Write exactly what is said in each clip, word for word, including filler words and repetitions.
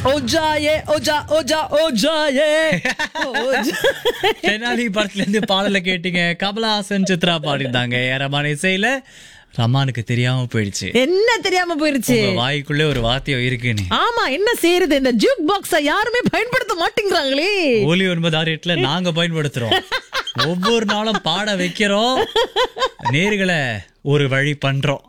ஓஜாயே ouija ouija ஓஜாயே Tenali படத்துல இருந்து பாடல கேட்டீங்க. கமலஹாசன் சித்ரா பாடிருந்தாங்க. ரமான இசையில ரமானுக்கு தெரியாம போயிடுச்சு. என்ன தெரியாம போயிருச்சு? வாய்க்குள்ளே ஒரு வாத்தியம் இருக்குன்னு. ஆமா, என்ன செய்யறது? இந்த ஜூக் பாக்ஸ யாருமே பயன்படுத்த மாட்டேங்கிறாங்களே. ஒலி ஒன்பது ஆறு எட்டுல நாங்க பயன்படுத்துறோம். ஒவ்வொரு நாளும் பாட வைக்கிறோம், நேர்களை ஒரு வழி பண்றோம்.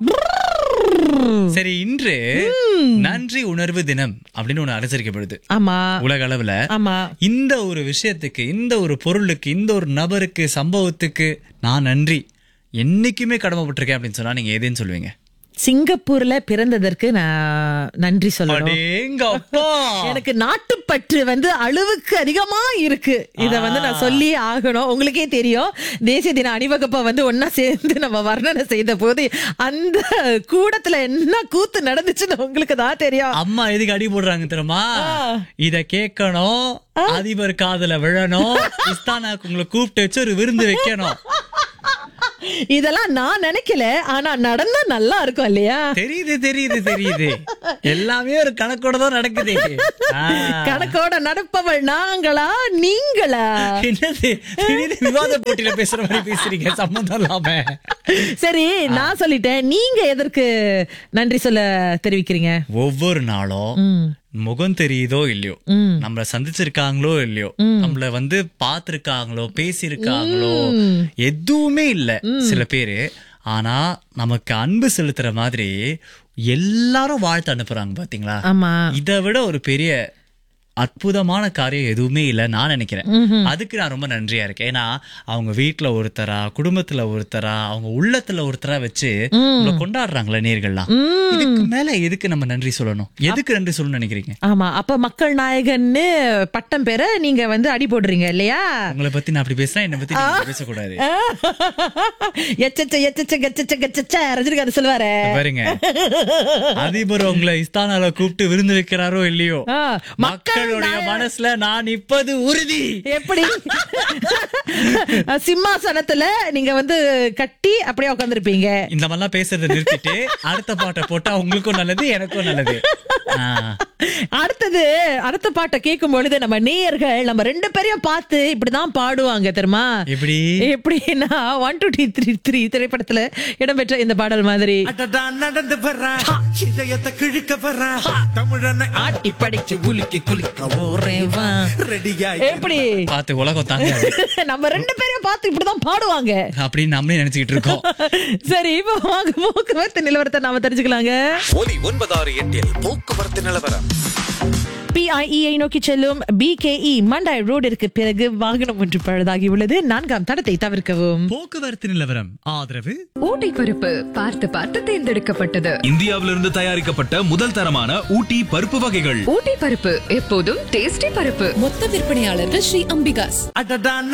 சரி, இன்று நன்றி உணர்வு தினம் அப்படின்னு ஒண்ணு அனுசரிக்கப்படுது. ஆமா, உலக அளவுல. ஆமா, இந்த ஒரு விஷயத்துக்கு, இந்த ஒரு பொருளுக்கு, இந்த ஒரு நபருக்கு, சம்பவத்துக்கு நான் நன்றி என்னைக்குமே கடமைப்பட்டிருக்கேன் அப்படின்னு சொன்னா நீங்க எதுன்னு சொல்லுவீங்க? சிங்கப்பூர்ல பிறந்ததற்கு நான் நன்றி சொல்லணும். எனக்கு நாட்டுப்பற்று வந்து அளவுக்கு அதிகமா இருக்கு. இத வந்து நான் சொல்லி ஆகணும். உங்களுக்கே தெரியும், தேசிய தின அணிவகுப்பை வந்து ஒன்னா சேர்ந்து நம்ம வர்ணனை செய்த போது அந்த கூடத்துல என்ன கூத்து நடந்துச்சுன்னு உங்களுக்கு தான் தெரியும். அம்மா எதுக்கு அடி போடுறாங்க தெரியுமா? இத கேட்கணும், அதிபர் காதுல விழணும், இஸ்தானாக்கு உங்களை கூப்பிட்டு வச்சு ஒரு விருந்து வைக்கணும். இதெல்லாம் நான் நினைக்கல, ஆனா நடந்தா நல்லா இருக்கும் இல்லையா? தெரியுது தெரியுது தெரியுது. எல்லாமே ஒரு கணக்கோட தான் நடக்குது. கணக்கோட நடப்பவள் நாங்களா நீங்களா? என்னது விவாத போட்டியில பேசுற மாதிரி பேசுறீங்க, சம்பந்தம் இல்லாம. சரி, நான் சொல்லிட்டேன், நீங்க எதற்கு நன்றி சொல்ல தெரிவிக்கிறீங்க? ஒவ்வொரு நாளும் முகம் தெரியுதோ இல்லையோ, நம்மள சந்திச்சிருக்காங்களோ இல்லையோ, நம்மள வந்து பாத்திருக்காங்களோ பேசிருக்காங்களோ எதுவுமே இல்ல சில பேரு, ஆனா நமக்கு அன்பு செலுத்துற மாதிரி எல்லாரும் வாழ்த்து அனுப்புறாங்க பாத்தீங்களா? ஆமா, இதை விட ஒரு பெரிய அற்புதமான காரியம் எதுவுமே இல்ல நான் நினைக்கிறேன். அதுக்கு நான் ரொம்ப நன்றியா இருக்கேன். ஏன்னா அவங்க வீட்டுல ஒருத்தரா, குடும்பத்துல ஒருத்தரா, அவங்க உள்ளத்துல ஒருத்தரா வச்சு உங்களை கொண்டாடுறாங்களே நேர்கள்லாம். இதுக்கு மேல எதுக்கு நம்ம நன்றி சொல்லணும்? எதுக்கு நன்றி சொல்லணும்னு நினைக்கிறீங்க? ஆமா, அப்ப மக்கள் நாயகன்னு பட்டம் பெற நீங்க வந்து அடி போடுறீங்க இல்லையா? உங்களை பத்தி நான் அப்படி பேசுறேன், என்னை பத்தி நீங்க பேசக்கூடாது. எச்சச்ச எச்சச்ச கச்சச்ச கச்சச்ச ரஜினிகாந்த் சொல்லுவாரு பாருங்க. அதிபர் உங்களை இஸ்தானால கூப்பிட்டு விருந்து வைக்கிறாரோ இல்லையோ, மக்கள் மனசுல நான் இப்பது உறுதி. எப்படி சிம்மாசனத்துல நீங்க வந்து கட்டி அப்படியே உட்கார்ந்திருப்பீங்க. இந்த மாதிரிலாம் பேசுறதை நிறுத்திட்டு அடுத்த பாட்டை போட்டா உங்களுக்கும் நல்லது, எனக்கும் நல்லது. அடுத்தது அடுத்த பாட்டை கேட்கும் பொழுது நம்ம நேயர்கள் நம்ம ரெண்டு பேரையும் பார்த்து இப்படிதான் பாடுவாங்க தெரியுமா? எப்படி எப்படின்னா one two D three three திரைப்படத்துல இடம்பெற்ற இந்த பாடல் மாதிரி நடந்து வர்றான், இதயத்தை கிழிக்க வர்றான், தமிழனை ஆட்டி படிச்சு குலுக்கி குலுக்க எப்படி பார்த்து உலகம் தாங்க. நம்ம ரெண்டு பேரையும் பார்த்து இப்படிதான் பாடுவாங்க அப்படின்னு நம்மளே நினைச்சுக்கிட்டு இருக்கோம். சரி, இப்போ வாங்க போக்குவரத்து நிலவரத்தை நாம தெரிஞ்சுக்கலாங்க. ஒலி ஒன்பதாறு எட்டில் போக்குவரத்து நிலவரம். பிஐஇயை நோக்கி செல்லும் பிகேஇ மண்டாய் ரோடிற்கு பிறகு வாகனம் ஒன்று பழுதாகி உள்ளது. நான்காம் தடத்தை தவிர்க்கவும். போக்குவரத்து நிலவரம் ஆதரவு ஊட்டி பருப்பு பார்த்து பார்த்து தேர்ந்தெடுக்கப்பட்டது. இந்தியாவிலிருந்து தயாரிக்கப்பட்ட முதல் தரமான ஊட்டி பருப்பு வகைகள். ஊட்டி பருப்பு எப்போதும் டேஸ்டி பருப்பு. மொத்த விற்பனையாளர்கள் ஸ்ரீ அம்பிகாஸ்.